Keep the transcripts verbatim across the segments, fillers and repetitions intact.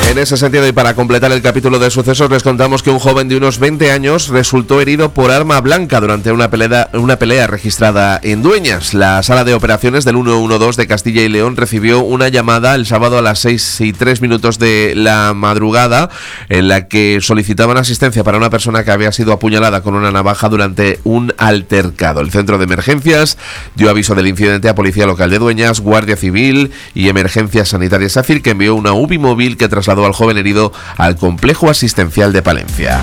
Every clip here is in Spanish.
En ese sentido, y para completar el capítulo de sucesos, les contamos que un joven de unos veinte años resultó herido por arma blanca durante una pelea, una pelea registrada en Dueñas. La sala de operaciones del ciento doce de Castilla y León recibió una llamada el sábado a las seis y tres minutos de la madrugada en la que solicitaban asistencia para una persona que había sido apuñalada con una navaja durante un altercado. El centro de emergencias dio aviso del incidente a Policía Local de Dueñas, Guardia Civil y Emergencias Sanitarias SACIR, que envió una U B I móvil que trasladó al joven herido al complejo asistencial de Palencia.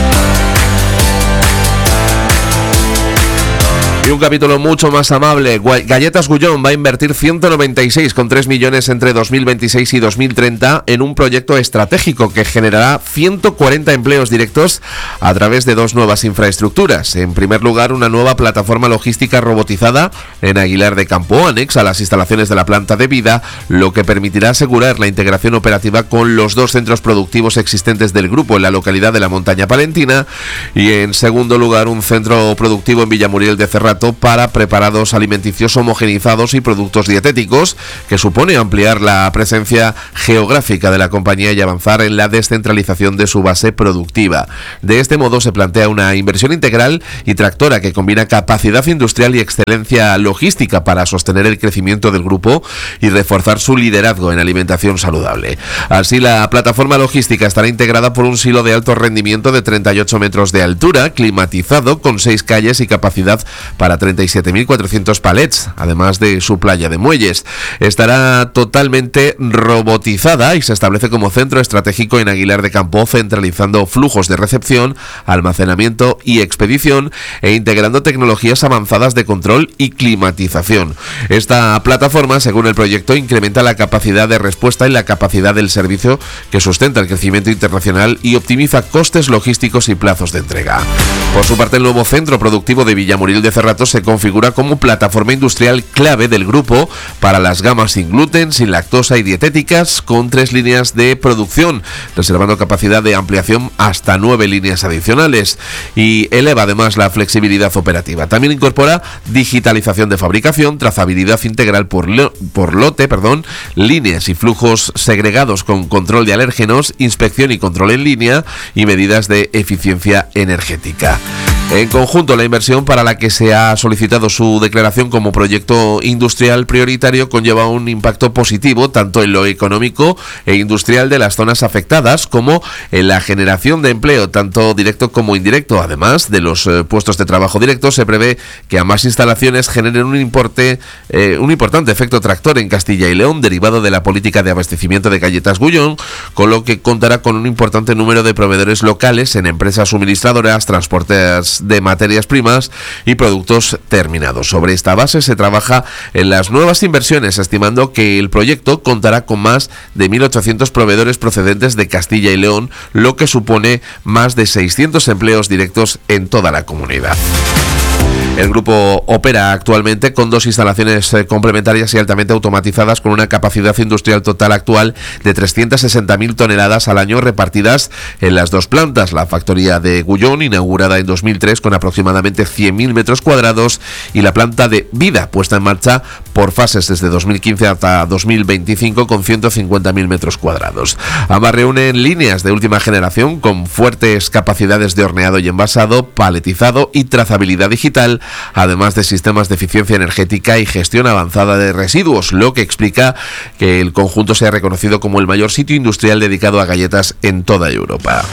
Y un capítulo mucho más amable. Galletas Gullón va a invertir ciento noventa y seis coma tres millones entre dos mil veintiséis y dos mil treinta en un proyecto estratégico que generará ciento cuarenta empleos directos a través de dos nuevas infraestructuras. En primer lugar, una nueva plataforma logística robotizada en Aguilar de Campo, anexa a las instalaciones de la planta de Vida, lo que permitirá asegurar la integración operativa con los dos centros productivos existentes del grupo en la localidad de la Montaña Palentina. Y en segundo lugar, un centro productivo en Villamuriel de Cerrato para preparados alimenticios homogenizados y productos dietéticos, que supone ampliar la presencia geográfica de la compañía y avanzar en la descentralización de su base productiva. De este modo se plantea una inversión integral y tractora que combina capacidad industrial y excelencia logística para sostener el crecimiento del grupo y reforzar su liderazgo en alimentación saludable. Así, la plataforma logística estará integrada por un silo de alto rendimiento de treinta y ocho metros de altura, climatizado, con seis calles y capacidad para para treinta y siete mil cuatrocientos palets, además de su playa de muelles. Estará totalmente robotizada y se establece como centro estratégico en Aguilar de Campo, centralizando flujos de recepción, almacenamiento y expedición e integrando tecnologías avanzadas de control y climatización. Esta plataforma, según el proyecto, incrementa la capacidad de respuesta y la capacidad del servicio, que sustenta el crecimiento internacional y optimiza costes logísticos y plazos de entrega. Por su parte, el nuevo centro productivo de Villamuriel de Cerrato se configura como plataforma industrial clave del grupo para las gamas sin gluten, sin lactosa y dietéticas, con tres líneas de producción, reservando capacidad de ampliación hasta nueve líneas adicionales, y eleva además la flexibilidad operativa. También incorpora digitalización de fabricación, trazabilidad integral por, lo, por lote, perdón, líneas y flujos segregados con control de alérgenos, inspección y control en línea y medidas de eficiencia energética. En conjunto, la inversión para la que se ha solicitado su declaración como proyecto industrial prioritario conlleva un impacto positivo tanto en lo económico e industrial de las zonas afectadas como en la generación de empleo, tanto directo como indirecto. Además de los eh, puestos de trabajo directos, se prevé que ambas instalaciones generen un, importe, eh, un importante efecto tractor en Castilla y León, derivado de la política de abastecimiento de Galletas Gullón, con lo que contará con un importante número de proveedores locales en empresas suministradoras, transportes de materias primas y productos terminados. Sobre esta base se trabaja en las nuevas inversiones, estimando que el proyecto contará con más de mil ochocientos proveedores procedentes de Castilla y León, lo que supone más de seiscientos empleos directos en toda la comunidad. El grupo opera actualmente con dos instalaciones eh, complementarias y altamente automatizadas, con una capacidad industrial total actual de trescientas sesenta mil toneladas al año, repartidas en las dos plantas. La factoría de Gullón, inaugurada en dos mil tres con aproximadamente cien mil metros cuadrados, y la planta de Vida, puesta en marcha por fases desde dos mil quince hasta dos mil veinticinco con ciento cincuenta mil metros cuadrados. Ambas reúnen líneas de última generación con fuertes capacidades de horneado y envasado, paletizado y trazabilidad digital, además de sistemas de eficiencia energética y gestión avanzada de residuos, lo que explica que el conjunto sea reconocido como el mayor sitio industrial dedicado a galletas en toda Europa.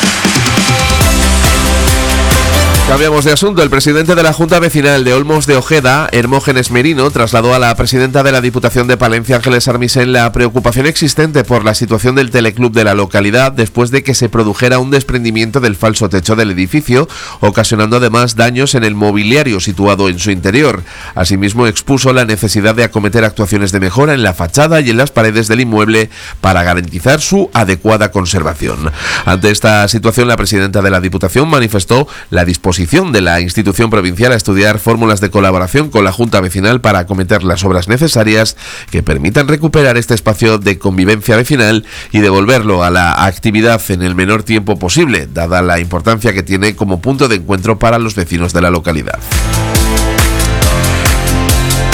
Cambiamos de asunto. El presidente de la Junta Vecinal de Olmos de Ojeda, Hermógenes Merino, trasladó a la presidenta de la Diputación de Palencia, Ángeles Armisen, la preocupación existente por la situación del teleclub de la localidad después de que se produjera un desprendimiento del falso techo del edificio, ocasionando además daños en el mobiliario situado en su interior. Asimismo, expuso la necesidad de acometer actuaciones de mejora en la fachada y en las paredes del inmueble para garantizar su adecuada conservación. Ante esta situación, la presidenta de la Diputación manifestó la disposición de la institución provincial a estudiar fórmulas de colaboración con la Junta Vecinal para acometer las obras necesarias que permitan recuperar este espacio de convivencia vecinal y devolverlo a la actividad en el menor tiempo posible, dada la importancia que tiene como punto de encuentro para los vecinos de la localidad.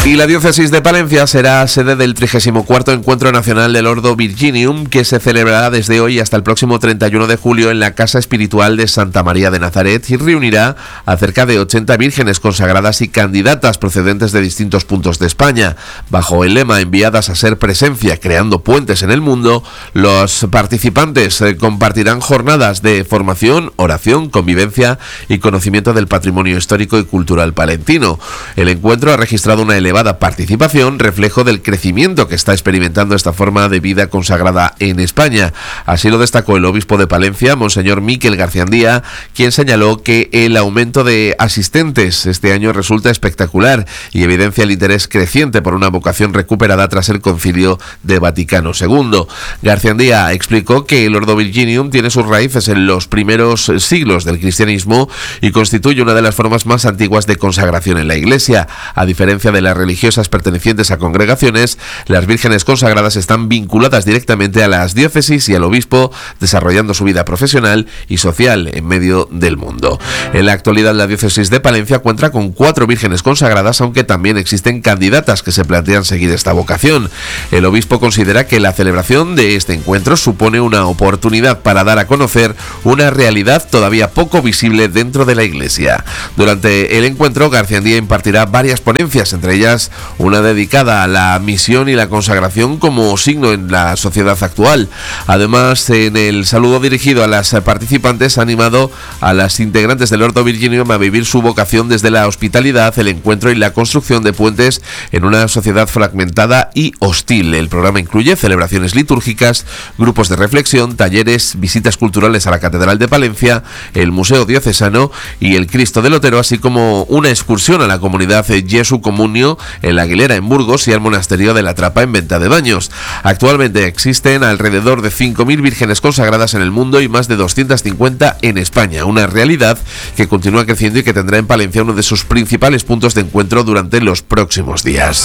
Y la diócesis de Palencia será sede del trigésimo cuarto Encuentro Nacional del Ordo Virginium, que se celebrará desde hoy hasta el próximo treinta y uno de julio en la Casa Espiritual de Santa María de Nazaret y reunirá a cerca de ochenta vírgenes consagradas y candidatas procedentes de distintos puntos de España. Bajo el lema "Enviadas a ser presencia, creando puentes en el mundo", los participantes compartirán jornadas de formación, oración, convivencia y conocimiento del patrimonio histórico y cultural palentino. El encuentro ha registrado una elevada participación, reflejo del crecimiento que está experimentando esta forma de vida consagrada en España. Así lo destacó el obispo de Palencia, Monseñor Miquel Garciandía, quien señaló que el aumento de asistentes este año resulta espectacular y evidencia el interés creciente por una vocación recuperada tras el Concilio de Vaticano segundo. Garciandía explicó que el Ordo Virginium tiene sus raíces en los primeros siglos del cristianismo y constituye una de las formas más antiguas de consagración en la Iglesia. A diferencia de las religiosas pertenecientes a congregaciones, las vírgenes consagradas están vinculadas directamente a las diócesis y al obispo, desarrollando su vida profesional y social en medio del mundo. En la actualidad, la diócesis de Palencia cuenta con cuatro vírgenes consagradas, aunque también existen candidatas que se plantean seguir esta vocación. El obispo considera que la celebración de este encuentro supone una oportunidad para dar a conocer una realidad todavía poco visible dentro de la Iglesia. Durante el encuentro, Garciandía impartirá varias ponencias, entre ellas una dedicada a la misión y la consagración como signo en la sociedad actual. Además, en el saludo dirigido a las participantes, ha animado a las integrantes del Ordo Virginium a vivir su vocación desde la hospitalidad, el encuentro y la construcción de puentes en una sociedad fragmentada y hostil. El programa incluye celebraciones litúrgicas, grupos de reflexión, talleres, visitas culturales a la Catedral de Palencia, el Museo Diocesano y el Cristo del Otero, así como una excursión a la comunidad Jesu Comunio en La Aguilera, en Burgos, y al monasterio de la Trapa, en Venta de Baños. Actualmente existen alrededor de cinco mil vírgenes consagradas en el mundo y más de doscientas cincuenta en España, una realidad que continúa creciendo y que tendrá en Palencia uno de sus principales puntos de encuentro durante los próximos días.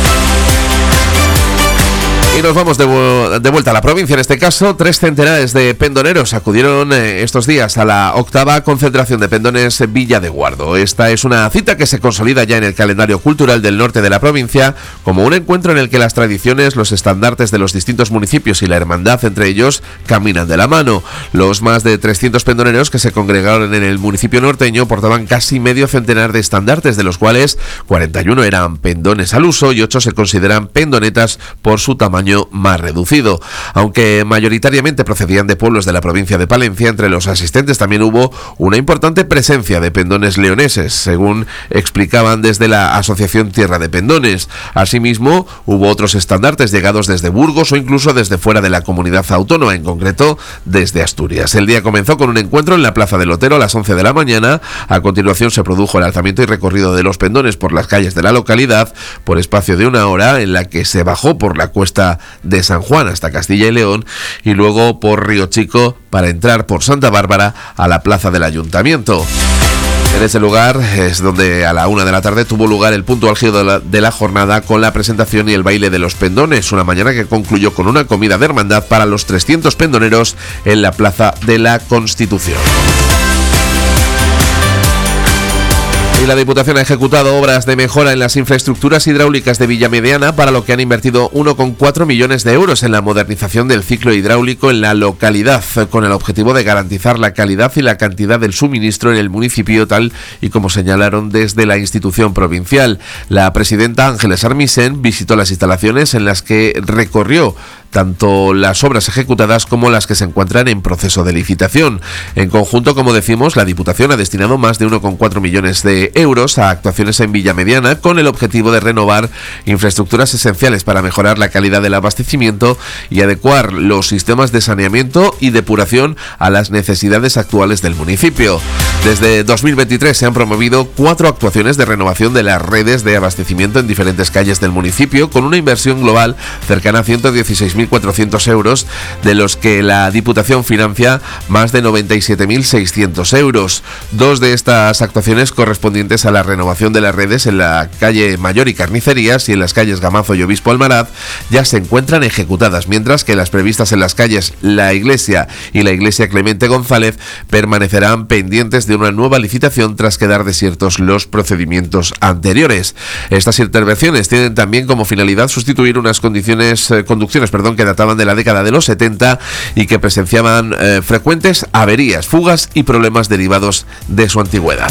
Y nos vamos de, vu- de vuelta a la provincia. En este caso, tres centenares de pendoneros acudieron eh, estos días a la octava concentración de pendones Villa de Guardo. Esta es una cita que se consolida ya en el calendario cultural del norte de la provincia como un encuentro en el que las tradiciones, los estandartes de los distintos municipios y la hermandad entre ellos caminan de la mano. Los más de trescientos pendoneros que se congregaron en el municipio norteño portaban casi medio centenar de estandartes, de los cuales cuarenta y uno eran pendones al uso y ocho se consideran pendonetas por su tamaño más reducido. Aunque mayoritariamente procedían de pueblos de la provincia de Palencia, entre los asistentes también hubo una importante presencia de pendones leoneses, según explicaban desde la Asociación Tierra de Pendones. Asimismo, hubo otros estandartes llegados desde Burgos o incluso desde fuera de la comunidad autónoma, en concreto desde Asturias. El día comenzó con un encuentro en la Plaza del Otero a las once de la mañana. A continuación se produjo el alzamiento y recorrido de los pendones por las calles de la localidad por espacio de una hora, en la que se bajó por la cuesta de San Juan hasta Castilla y León y luego por Río Chico para entrar por Santa Bárbara a la plaza del Ayuntamiento. En ese lugar es donde a la una de la tarde tuvo lugar el punto álgido de la, de la jornada, con la presentación y el baile de los pendones, una mañana que concluyó con una comida de hermandad para los trescientos pendoneros en la Plaza de la Constitución. Y la Diputación ha ejecutado obras de mejora en las infraestructuras hidráulicas de Villamediana, para lo que han invertido uno coma cuatro millones de euros en la modernización del ciclo hidráulico en la localidad, con el objetivo de garantizar la calidad y la cantidad del suministro en el municipio, tal y como señalaron desde la institución provincial. La presidenta Ángeles Armisen visitó las instalaciones, en las que recorrió tanto las obras ejecutadas como las que se encuentran en proceso de licitación. En conjunto, como decimos, la Diputación ha destinado más de uno coma cuatro millones de euros a actuaciones en Villamediana, con el objetivo de renovar infraestructuras esenciales para mejorar la calidad del abastecimiento y adecuar los sistemas de saneamiento y depuración a las necesidades actuales del municipio. Desde dos mil veintitrés se han promovido cuatro actuaciones de renovación de las redes de abastecimiento en diferentes calles del municipio, con una inversión global cercana a ciento dieciséis mil cuatrocientos euros, de los que la Diputación financia más de noventa y siete mil seiscientos euros. Dos de estas actuaciones correspondientes concernientes a la renovación de las redes en la calle Mayor y Carnicerías y en las calles Gamazo y Obispo Almaraz ya se encuentran ejecutadas, mientras que las previstas en las calles La Iglesia y la Iglesia Clemente González permanecerán pendientes de una nueva licitación tras quedar desiertos los procedimientos anteriores. Estas intervenciones tienen también como finalidad sustituir unas condiciones, eh, conducciones perdón, que databan de la década de los setenta y que presenciaban eh, frecuentes averías, fugas y problemas derivados de su antigüedad.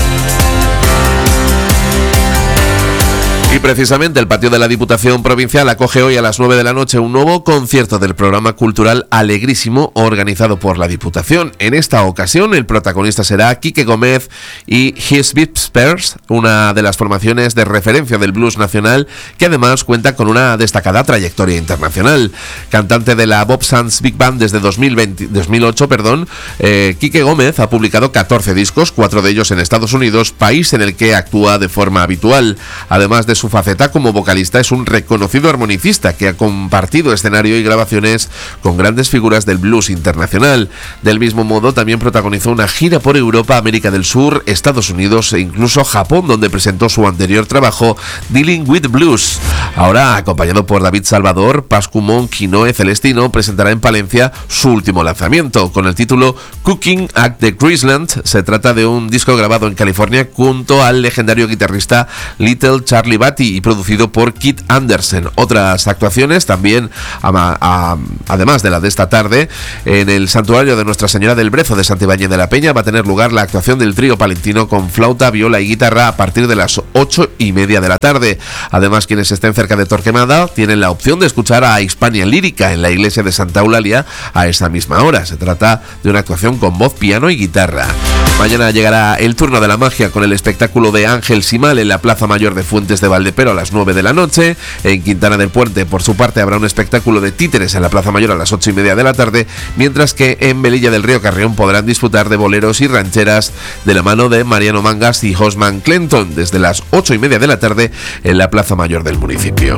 Y precisamente el patio de la Diputación Provincial acoge hoy a las nueve de la noche un nuevo concierto del programa cultural Alegrísimo organizado por la Diputación. En esta ocasión el protagonista será Quique Gómez y His Vipers, una de las formaciones de referencia del blues nacional que además cuenta con una destacada trayectoria internacional. Cantante de la Bob Sands Big Band desde dos mil veinte, dos mil ocho, perdón, eh, Quique Gómez ha publicado catorce discos, cuatro de ellos en Estados Unidos, país en el que actúa de forma habitual. Además de su faceta como vocalista, es un reconocido armonicista que ha compartido escenario y grabaciones con grandes figuras del blues internacional. Del mismo modo, también protagonizó una gira por Europa, América del Sur, Estados Unidos e incluso Japón, donde presentó su anterior trabajo, Dealing with Blues. Ahora, acompañado por David Salvador, Pascumón, Quinoe Celestino, presentará en Palencia su último lanzamiento, con el título Cooking at the Graceland. Se trata de un disco grabado en California junto al legendario guitarrista Little Charlie Batty y producido por Kit Anderson. Otras actuaciones también, a, a, además de la de esta tarde, en el Santuario de Nuestra Señora del Brezo de Santibáñez de la Peña va a tener lugar la actuación del trío palentino con flauta, viola y guitarra a partir de las ocho y media de la tarde. Además, quienes estén cerca de Torquemada tienen la opción de escuchar a Hispania Lírica en la iglesia de Santa Eulalia a esa misma hora. Se trata de una actuación con voz, piano y guitarra. Mañana llegará el turno de la magia con el espectáculo de Ángel Simal en la Plaza Mayor de Fuentes de Valdepero a las nueve de la noche. En Quintana del Puente, por su parte, habrá un espectáculo de títeres en la Plaza Mayor a las ocho y media de la tarde, mientras que en Velilla del Río Carrión podrán disfrutar de boleros y rancheras de la mano de Mariano Mangas y Hosman Clenton desde las ocho y media de la tarde en la Plaza Mayor del municipio.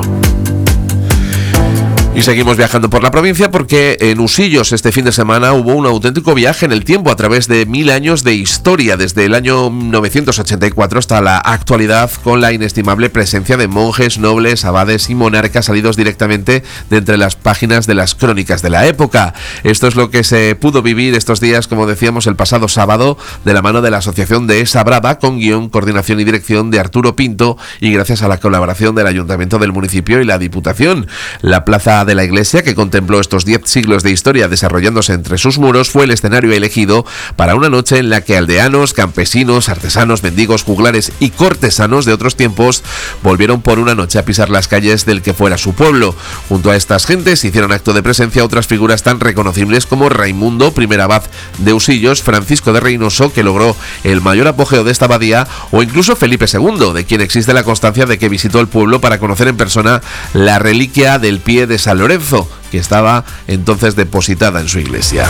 Y seguimos viajando por la provincia porque en Usillos este fin de semana hubo un auténtico viaje en el tiempo a través de mil años de historia, desde el año novecientos ochenta y cuatro hasta la actualidad, con la inestimable presencia de monjes, nobles, abades y monarcas salidos directamente de entre las páginas de las crónicas de la época. Esto es lo que se pudo vivir estos días, como decíamos, el pasado sábado, de la mano de la Asociación de Esa Brava, con guión, coordinación y dirección de Arturo Pinto, y gracias a la colaboración del Ayuntamiento del municipio y la Diputación. La plaza de la iglesia, que contempló estos diez siglos de historia desarrollándose entre sus muros, fue el escenario elegido para una noche en la que aldeanos, campesinos, artesanos, mendigos, juglares y cortesanos de otros tiempos volvieron por una noche a pisar las calles del que fuera su pueblo. Junto a estas gentes hicieron acto de presencia otras figuras tan reconocibles como Raimundo, primer abad de Usillos, Francisco de Reynoso, que logró el mayor apogeo de esta abadía, o incluso Felipe segundo, de quien existe la constancia de que visitó el pueblo para conocer en persona la reliquia del pie de San Lorenzo, que estaba entonces depositada en su iglesia.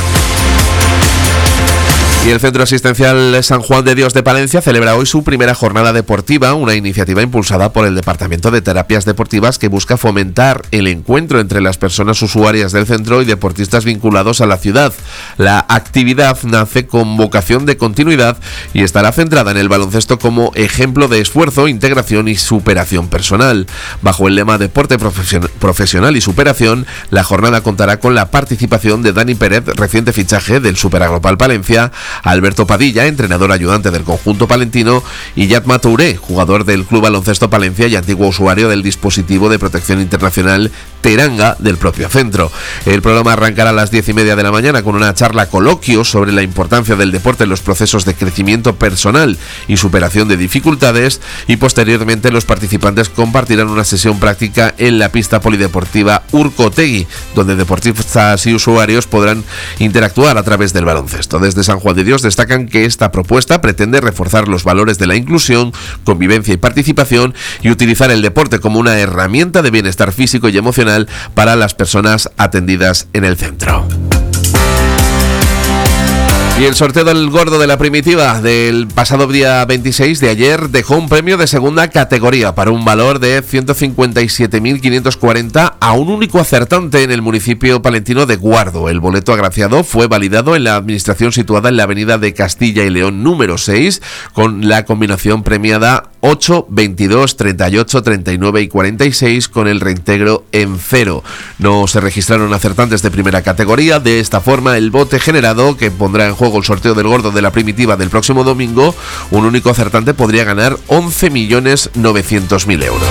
Y el Centro Asistencial San Juan de Dios de Palencia celebra hoy su primera jornada deportiva, una iniciativa impulsada por el Departamento de Terapias Deportivas que busca fomentar el encuentro entre las personas usuarias del centro y deportistas vinculados a la ciudad. La actividad nace con vocación de continuidad y estará centrada en el baloncesto como ejemplo de esfuerzo, integración y superación personal. Bajo el lema Deporte Profesional y Superación, la jornada contará con la participación de Dani Pérez, reciente fichaje del Superaglopal Palencia, Alberto Padilla, entrenador ayudante del conjunto palentino, y Yatma Touré, jugador del Club Baloncesto Palencia y antiguo usuario del dispositivo de protección internacional Teranga del propio centro. El programa arrancará a las diez y media de la mañana con una charla coloquio sobre la importancia del deporte en los procesos de crecimiento personal y superación de dificultades, y posteriormente los participantes compartirán una sesión práctica en la pista polideportiva Urcotegui, donde deportistas y usuarios podrán interactuar a través del baloncesto. Desde San Juan de Dios destacan que esta propuesta pretende reforzar los valores de la inclusión, convivencia y participación, y utilizar el deporte como una herramienta de bienestar físico y emocional para las personas atendidas en el centro. Y el sorteo del gordo de la primitiva del pasado día veintiséis de ayer dejó un premio de segunda categoría para un valor de ciento cincuenta y siete mil quinientos cuarenta a un único acertante en el municipio palentino de Guardo. El boleto agraciado fue validado en la administración situada en la avenida de Castilla y León número seis con la combinación premiada ocho, veintidós, treinta y ocho, treinta y nueve y cuarenta y seis con el reintegro en cero. No se registraron acertantes de primera categoría. De esta forma, el bote generado, que pondrá en juego el sorteo del gordo de la primitiva del próximo domingo, un único acertante podría ganar once millones novecientos mil euros.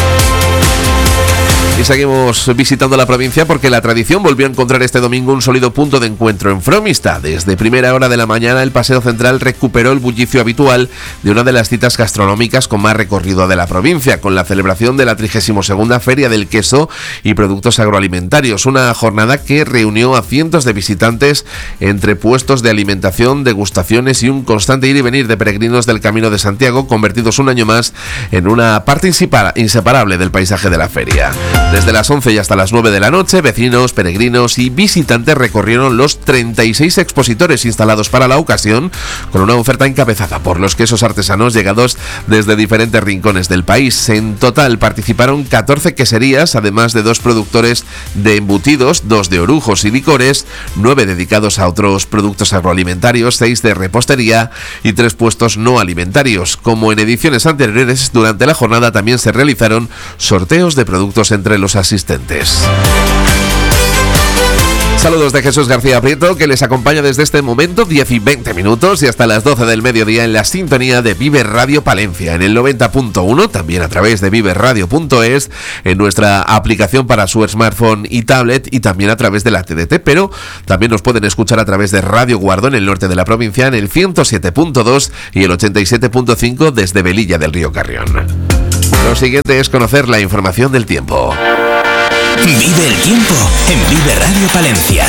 Y seguimos visitando la provincia porque la tradición volvió a encontrar este domingo un sólido punto de encuentro en Fromista. Desde primera hora de la mañana el Paseo Central recuperó el bullicio habitual de una de las citas gastronómicas con más recorrido de la provincia, con la celebración de la trigésima segunda Feria del Queso y Productos Agroalimentarios, una jornada que reunió a cientos de visitantes entre puestos de alimentación, degustaciones y un constante ir y venir de peregrinos del Camino de Santiago, convertidos un año más en una parte inseparable del paisaje de la feria. Desde las once y hasta las nueve de la noche, vecinos, peregrinos y visitantes recorrieron los treinta y seis expositores instalados para la ocasión, con una oferta encabezada por los quesos artesanos llegados desde diferentes rincones del país. En total participaron catorce queserías, además de dos productores de embutidos, dos de orujos y licores, nueve dedicados a otros productos agroalimentarios, seis de repostería y tres puestos no alimentarios. Como en ediciones anteriores, durante la jornada también se realizaron sorteos de productos entre los asistentes. Saludos de Jesús García Prieto, que les acompaña desde este momento diez y veinte minutos y hasta las doce del mediodía en la sintonía de Vive Radio Palencia, en el noventa punto uno, también a través de vive radio punto es, en nuestra aplicación para su smartphone y tablet y también a través de la T D T, pero también nos pueden escuchar a través de Radio Guardo en el norte de la provincia, en el ciento siete punto dos y el ochenta y siete punto cinco desde Velilla del Río Carrión. Lo siguiente es conocer la información del tiempo. Vive el tiempo en Vive Radio Palencia.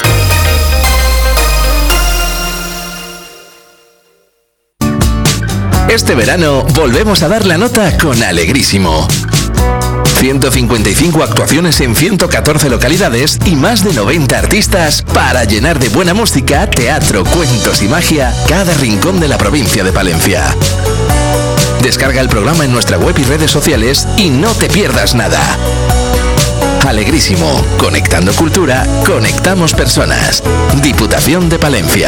Este verano volvemos a dar la nota con Alegrísimo. ciento cincuenta y cinco actuaciones en ciento catorce localidades y más de noventa artistas para llenar de buena música, teatro, cuentos y magia cada rincón de la provincia de Palencia. Descarga el programa en nuestra web y redes sociales y no te pierdas nada. Alegrísimo, conectando cultura, conectamos personas. Diputación de Palencia.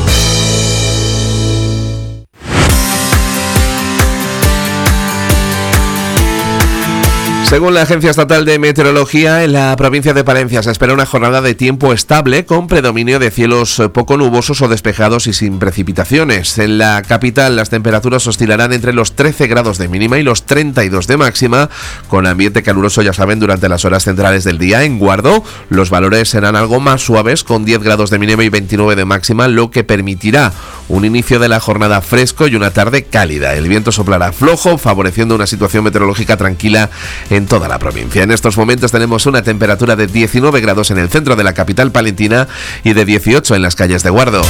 Según la Agencia Estatal de Meteorología, en la provincia de Palencia se espera una jornada de tiempo estable con predominio de cielos poco nubosos o despejados y sin precipitaciones. En la capital las temperaturas oscilarán entre los trece grados de mínima y los treinta y dos de máxima, con ambiente caluroso, ya saben, durante las horas centrales del día. En Guardo los valores serán algo más suaves, con diez grados de mínima y veintinueve de máxima, lo que permitirá un inicio de la jornada fresco y una tarde cálida. El viento soplará flojo, favoreciendo una situación meteorológica tranquila en toda la provincia. En estos momentos tenemos una temperatura de diecinueve grados en el centro de la capital palentina y de dieciocho en las calles de Guardo.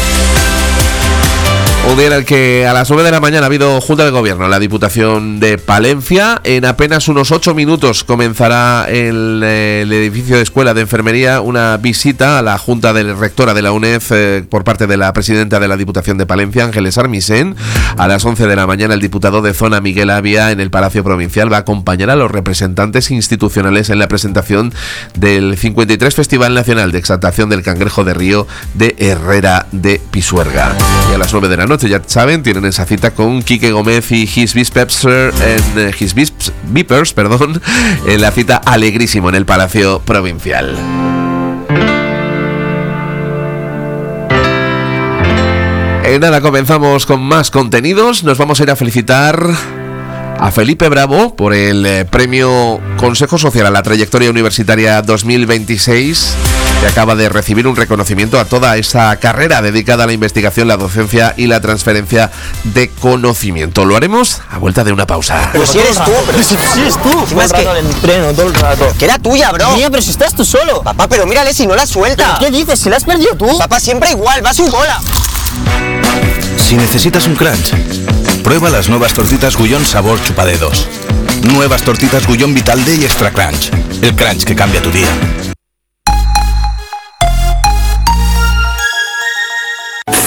Un día en el que a las nueve de la mañana ha habido Junta de Gobierno en la Diputación de Palencia. En apenas unos ocho minutos comenzará en el edificio de Escuela de Enfermería una visita a la Junta de Rectora de la U N E D eh, por parte de la presidenta de la Diputación de Palencia, Ángeles Armisen. A las once de la mañana el diputado de Zona, Miguel Avia, en el Palacio Provincial va a acompañar a los representantes institucionales en la presentación del cincuenta y tres Festival Nacional de Exaltación del Cangrejo de Río de Herrera de Pisuerga. Y a las nueve de la noche, ya saben, tienen esa cita con Quique Gómez y His Vipers en uh, His Vipers, perdón, en la cita Alegrísimo en el Palacio Provincial. En nada, comenzamos con más contenidos. Nos vamos a ir a felicitar a Felipe Bravo por el eh, premio Consejo Social a la Trayectoria Universitaria dos mil veintiséis, que acaba de recibir un reconocimiento a toda esa carrera dedicada a la investigación, la docencia y la transferencia de conocimiento. Lo haremos a vuelta de una pausa. Pero si eres tú, pero si, si eres tú. Si más que el entreno todo el rato. Que era tuya, bro. Mía, pero si estás tú solo. Papá, pero mírale si no la suelta. ¿Pero qué dices? Si la has perdido tú. Papá, siempre igual, va a su bola. Si necesitas un crunch, prueba las nuevas tortitas Gullón sabor chupadedos. Nuevas tortitas Gullón Vital D y Extra Crunch. El crunch que cambia tu día.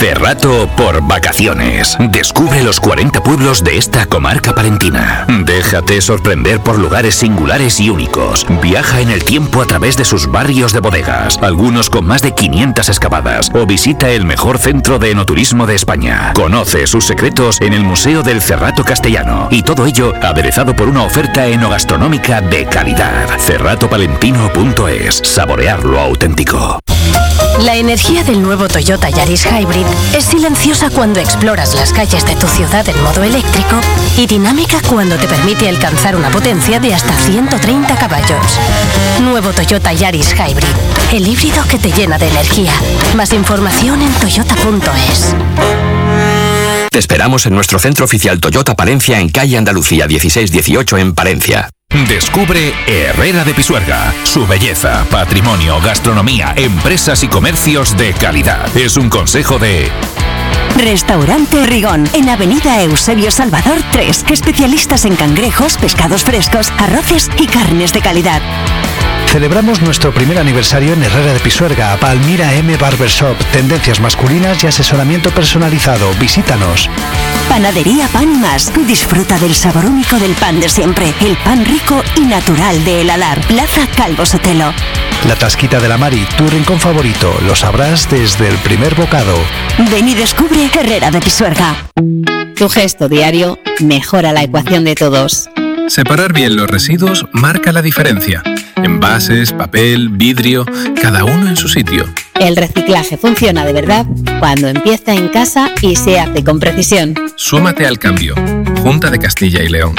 Cerrato por vacaciones. Descubre los cuarenta pueblos de esta comarca palentina. Déjate sorprender por lugares singulares y únicos. Viaja en el tiempo a través de sus barrios de bodegas, algunos con más de quinientas excavadas, o visita el mejor centro de enoturismo de España. Conoce sus secretos en el Museo del Cerrato Castellano, y todo ello aderezado por una oferta enogastronómica de calidad. cerrato palentino punto es. Saborear lo auténtico. La energía del nuevo Toyota Yaris Hybrid es silenciosa cuando exploras las calles de tu ciudad en modo eléctrico y dinámica cuando te permite alcanzar una potencia de hasta ciento treinta caballos. Nuevo Toyota Yaris Hybrid, el híbrido que te llena de energía. Más información en toyota punto es. Te esperamos en nuestro centro oficial Toyota Palencia en calle Andalucía dieciséis dieciocho en Palencia. Descubre Herrera de Pisuerga. Su belleza, patrimonio, gastronomía, empresas y comercios de calidad. Es un consejo de... Restaurante Rigón, en Avenida Eusebio Salvador tres. Especialistas en cangrejos, pescados frescos, arroces y carnes de calidad. Celebramos nuestro primer aniversario en Herrera de Pisuerga. Palmira M Barbershop, tendencias masculinas y asesoramiento personalizado. Visítanos. Panadería Pan y Más. Disfruta del sabor único del pan de siempre. El pan rico y natural de El Alar. Plaza Calvo Sotelo. La Tasquita de la Mari, tu rincón favorito. Lo sabrás desde el primer bocado. Ven y descubre Herrera de Pisuerga. Tu gesto diario mejora la ecuación de todos. Separar bien los residuos marca la diferencia. Envases, papel, vidrio, cada uno en su sitio. El reciclaje funciona de verdad cuando empieza en casa y se hace con precisión. Súmate al cambio. Junta de Castilla y León.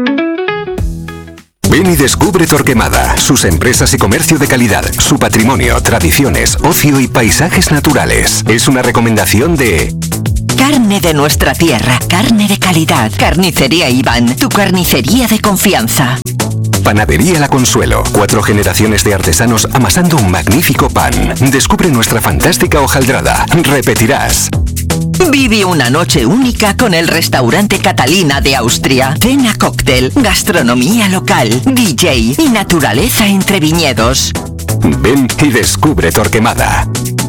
Ven y descubre Torquemada, sus empresas y comercio de calidad, su patrimonio, tradiciones, ocio y paisajes naturales. Es una recomendación de... Carne de nuestra tierra, carne de calidad. Carnicería Iván, tu carnicería de confianza. Panadería La Consuelo, cuatro generaciones de artesanos amasando un magnífico pan. Descubre nuestra fantástica hojaldrada. Repetirás. Vive una noche única con el restaurante Catalina de Austria. Cena cóctel, gastronomía local, D J y naturaleza entre viñedos. Ven y descubre Torquemada.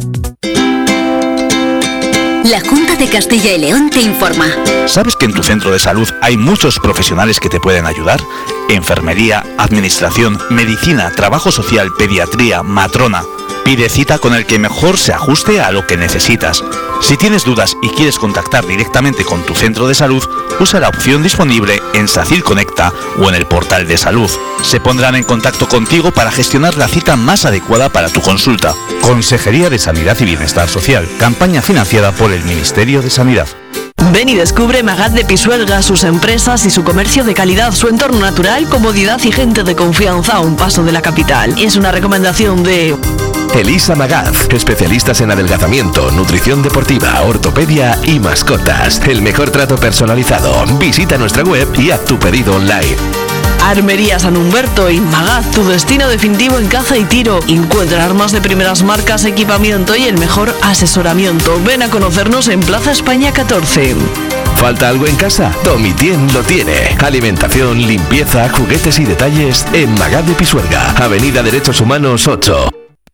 La Junta de Castilla y León te informa. ¿Sabes que en tu centro de salud hay muchos profesionales que te pueden ayudar? Enfermería, administración, medicina, trabajo social, pediatría, matrona. Pide cita con el que mejor se ajuste a lo que necesitas. Si tienes dudas y quieres contactar directamente con tu centro de salud, usa la opción disponible en SACIR Conecta o en el portal de salud. Se pondrán en contacto contigo para gestionar la cita más adecuada para tu consulta. Consejería de Sanidad y Bienestar Social. Campaña financiada por el Ministerio de Sanidad. Ven y descubre Magad de Pisuerga, sus empresas y su comercio de calidad, su entorno natural, comodidad y gente de confianza a un paso de la capital. Es una recomendación de... Elisa Magad, especialistas en adelgazamiento, nutrición deportiva, ortopedia y mascotas. El mejor trato personalizado. Visita nuestra web y haz tu pedido online. Armería San Humberto y Magad, tu destino definitivo en caza y tiro. Encuentra armas de primeras marcas, equipamiento y el mejor asesoramiento. Ven a conocernos en Plaza España catorce. ¿Falta algo en casa? Domitien lo tiene. Alimentación, limpieza, juguetes y detalles en Magad de Pisuerga, Avenida Derechos Humanos ocho.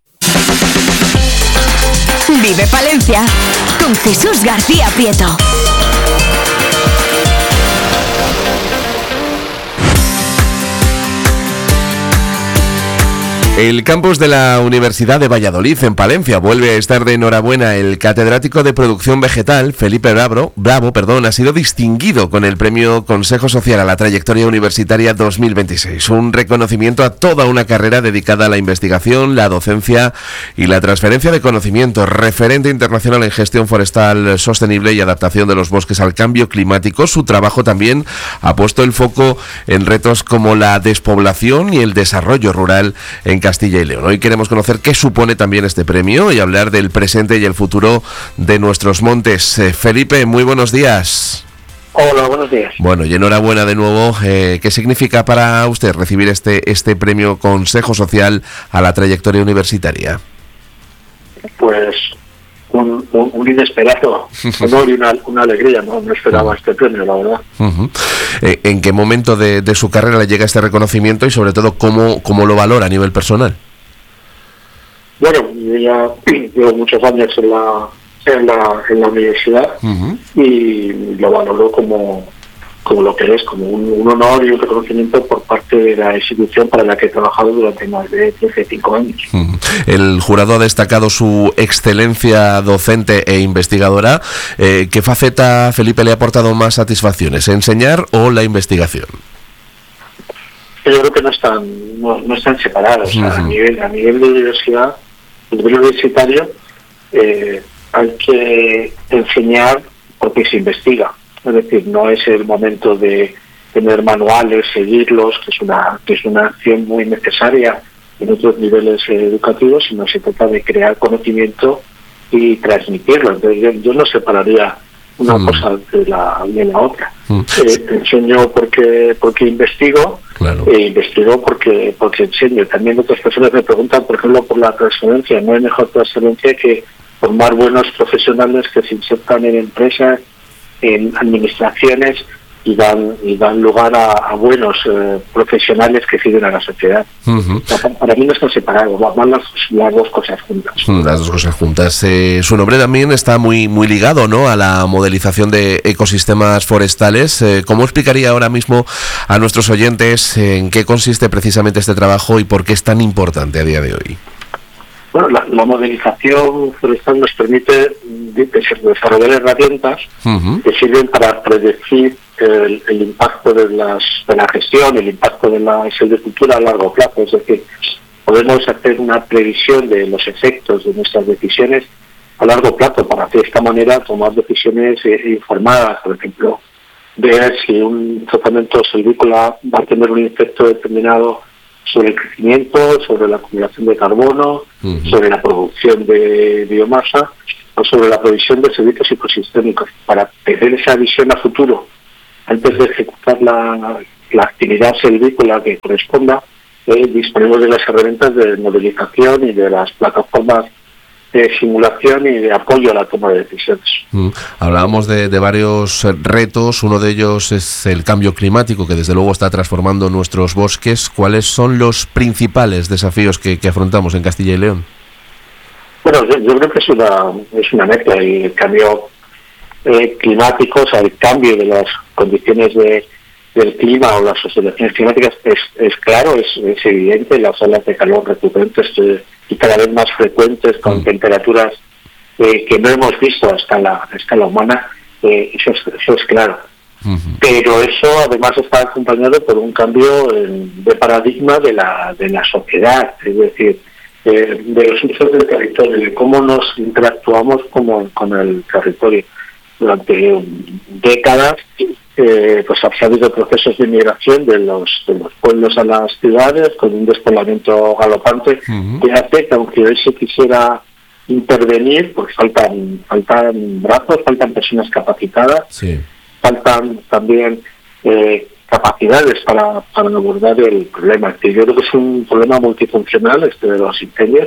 Vive Palencia con Jesús García Prieto. El campus de la Universidad de Valladolid, en Palencia, vuelve a estar de enhorabuena. El catedrático de Producción Vegetal, Felipe Bravo, Bravo perdón, ha sido distinguido con el premio Consejo Social a la Trayectoria Universitaria dos mil veintiséis. Un reconocimiento a toda una carrera dedicada a la investigación, la docencia y la transferencia de conocimiento. Referente internacional en gestión forestal sostenible y adaptación de los bosques al cambio climático. Su trabajo también ha puesto el foco en retos como la despoblación y el desarrollo rural en Castilla y León. Hoy queremos conocer qué supone también este premio y hablar del presente y el futuro de nuestros montes. Eh, Felipe, muy buenos días. Hola, buenos días. Bueno, y enhorabuena de nuevo. Eh, ¿Qué significa para usted recibir este, este premio Consejo Social a la Trayectoria Universitaria? Pues un, un, un inesperado honor y una, una alegría. No, no esperaba este premio, la verdad. Uh-huh. eh, ¿En qué momento de, de su carrera le llega este reconocimiento y sobre todo cómo, cómo lo valora a nivel personal? Bueno, yo ya llevo muchos años en la, en la, en la universidad Uh-huh. y lo valoró como, como lo que es, como un, un honor y un reconocimiento por parte de la institución para la que he trabajado durante más de treinta y cinco años. Uh-huh. El jurado ha destacado su excelencia docente e investigadora. Eh, ¿Qué faceta, Felipe, le ha aportado más satisfacciones, enseñar o la investigación? Yo creo que no están, no, no están separados. O sea, Uh-huh. a nivel, a nivel de universidad, a nivel universitario, eh, hay que enseñar porque se investiga. Es decir, no es el momento de tener manuales, seguirlos, que es una, que es una acción muy necesaria en otros niveles eh, educativos, sino se trata de crear conocimiento y transmitirlo. Entonces, yo, yo no separaría una Mm. cosa de la, de la otra. Mm. Eh, enseño porque porque investigo, Claro. e investigo porque porque enseño. También otras personas me preguntan, por ejemplo, por la transferencia. No hay mejor transferencia que formar buenos profesionales que se insertan en empresas, en administraciones y dan y dan lugar a, a buenos eh, profesionales que sirven a la sociedad. Uh-huh. O sea, para, para mí no están separados, van las, las dos cosas juntas. Las dos cosas juntas. Eh, su nombre también está muy muy ligado, ¿no?, a la modelización de ecosistemas forestales. Eh, ¿Cómo explicaría ahora mismo a nuestros oyentes en qué consiste precisamente este trabajo y por qué es tan importante a día de hoy? Bueno, la, la modelización forestal nos permite de- de- desarrollar herramientas Uh-huh. que sirven para predecir el, el impacto de, las, de la gestión, el impacto de la silvicultura a largo plazo. Es decir, podemos hacer una previsión de los efectos de nuestras decisiones a largo plazo para de esta manera tomar decisiones eh, informadas. Por ejemplo, ver si un tratamiento silvícola va a tener un efecto determinado sobre el crecimiento, sobre la acumulación de carbono, Uh-huh. sobre la producción de biomasa o sobre la provisión de servicios ecosistémicos, para tener esa visión a futuro antes de ejecutar la, la actividad silvícola que corresponda. Eh, disponemos de las herramientas de modelización y de las plataformas de simulación y de apoyo a la toma de decisiones. Mm. Hablábamos de, de varios retos. Uno de ellos es el cambio climático, que desde luego está transformando nuestros bosques. ¿Cuáles son los principales desafíos que, que afrontamos en Castilla y León? Bueno, yo, yo creo que es una es una meta, y el cambio eh, climático, o sea, el cambio de las condiciones de, del clima o las oscilaciones climáticas es, es claro, es, es evidente. Las olas de calor recurrentes eh, y cada vez más frecuentes, con Mm. temperaturas eh, que no hemos visto a escala, a escala humana, eh, eso, es, eso es claro. Uh-huh. Pero eso además está acompañado por un cambio en- de paradigma de la de la sociedad, es decir, eh, de los usos del territorio, de cómo nos interactuamos como, con el territorio. Durante um, décadas eh, pues ha habido procesos de migración de los de los pueblos a las ciudades, con un despoblamiento galopante, Uh-huh. que hace que, aunque hoy se quisiera intervenir, pues faltan faltan brazos, faltan personas capacitadas, Sí. faltan también eh, capacidades para, para abordar el problema. Que yo creo que es un problema multifuncional este de los incendios,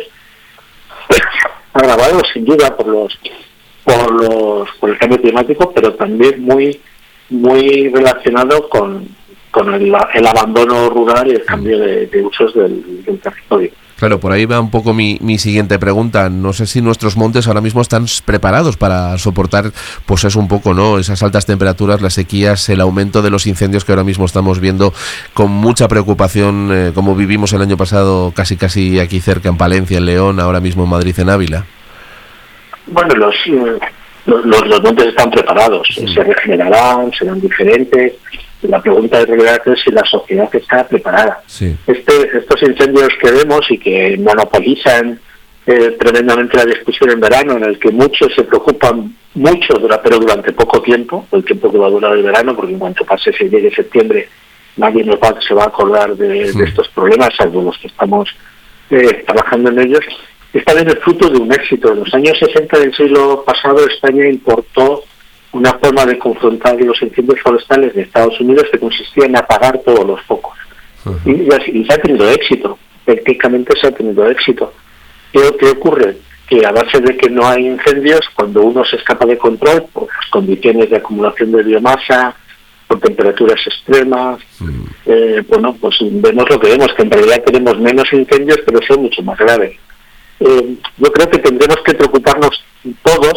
agravado sin duda por los por los por el cambio climático, pero también muy muy relacionado con con el, el abandono rural y el cambio de, de usos del, del territorio. Claro, por ahí va un poco mi, mi siguiente pregunta. No sé si nuestros montes ahora mismo están preparados para soportar, pues eso un poco, ¿no?, esas altas temperaturas, las sequías, el aumento de los incendios que ahora mismo estamos viendo con mucha preocupación, eh, como vivimos el año pasado casi casi aquí cerca, en Palencia, en León, ahora mismo en Madrid, en Ávila. Bueno, los, eh, los, los- los montes están preparados, se regenerarán, serán diferentes. La pregunta de realidad es si la sociedad está preparada. Sí. Este, estos incendios que vemos y que monopolizan eh, tremendamente la discusión en verano, en el que muchos se preocupan mucho, dura- pero durante poco tiempo, el tiempo que va a durar el verano, porque en cuanto pase se llegue septiembre, nadie nos va, se va a acordar de, Sí. de estos problemas, salvo los que estamos eh, trabajando en ellos. Está bien el fruto de un éxito. En los años sesenta del siglo pasado, España importó una forma de confrontar los incendios forestales de Estados Unidos que consistía en apagar todos los focos. Uh-huh. Y, y así- y se ha tenido éxito, técnicamente se ha tenido éxito. ¿Qué, qué ocurre? Que a base de que no hay incendios, cuando uno se escapa de control, por las condiciones de acumulación de biomasa, por temperaturas extremas, Mm. eh, bueno, pues vemos lo que vemos, que en realidad tenemos menos incendios, pero son mucho más graves. Eh, yo creo que tendremos que preocuparnos todos, a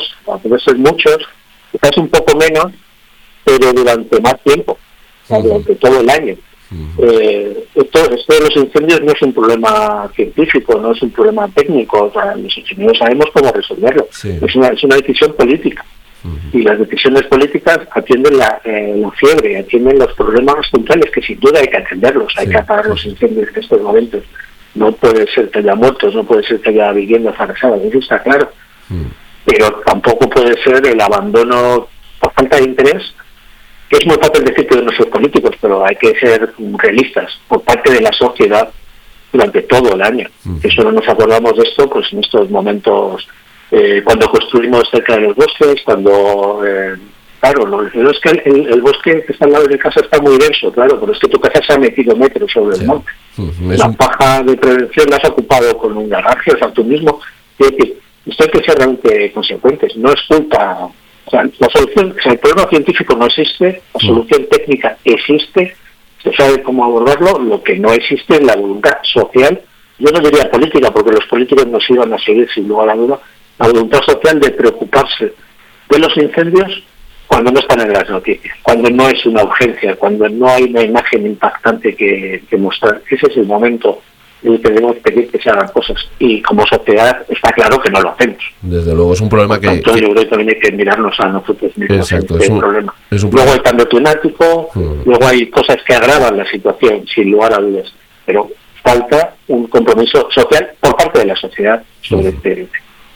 puede ser muchos, quizás un poco menos, pero durante más tiempo, o sea, durante todo el año. Uh-huh. eh, esto, esto de los incendios no es un problema científico, no es un problema técnico, o sea, los ingenieros sabemos cómo resolverlo, sí. es, una, es una decisión política. Uh-huh. Y las decisiones políticas atienden la, eh, la fiebre, atienden los problemas puntuales que sin duda hay que atenderlos, sí, hay que apagar sí. los incendios en estos momentos. No puede ser que haya muertos, no puede ser que haya viviendas arrasadas, eso está claro. Uh-huh. Pero tampoco puede ser el abandono por falta de interés, que es muy fácil decir que de nuestros políticos, pero hay que ser realistas por parte de la sociedad durante todo el año. Uh-huh. Eso no nos acordamos de esto pues en estos momentos. Eh, cuando construimos cerca de los bosques, cuando, eh, claro, lo, lo es que el, el bosque que está al lado de mi casa está muy denso, claro, pero es que tu casa se ha metido metros sobre sí. el monte. Uh-huh. La paja de prevención la has ocupado con un garaje, o sea, tú mismo. Es decir, esto hay que ser realmente consecuentes, no es culpa. O sea, la solución, o sea, el problema científico no existe, la solución uh-huh. técnica existe, se sabe cómo abordarlo, lo que no existe es la voluntad social, yo no diría política, porque los políticos nos iban a seguir sin lugar a duda, la voluntad social de preocuparse de los incendios cuando no están en las noticias, cuando no es una urgencia, cuando no hay una imagen impactante que, que mostrar. Ese es el momento en el que debemos pedir que se hagan cosas. Y como sociedad está claro que no lo hacemos. Desde luego es un problema que... Tanto, yo creo que también hay que mirarnos a nosotros mismos. Exacto, es un, problema. Es un luego hay cambio climático, hmm. luego hay cosas que agravan la situación, sin lugar a dudas. Pero falta un compromiso social por parte de la sociedad sobre hmm. este tema.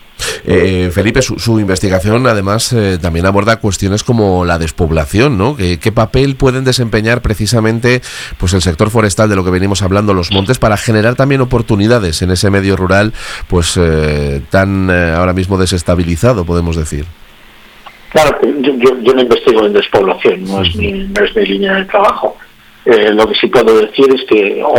Eh, Felipe, su, su investigación además eh, también aborda cuestiones como la despoblación, ¿no? ¿Qué, qué papel pueden desempeñar precisamente pues el sector forestal, de lo que venimos hablando, los montes, para generar también oportunidades en ese medio rural pues eh, tan eh, ahora mismo desestabilizado, podemos decir? Claro, yo, yo, yo no investigo en despoblación, no es mi, no es mi línea de trabajo. Eh, lo que sí puedo decir es que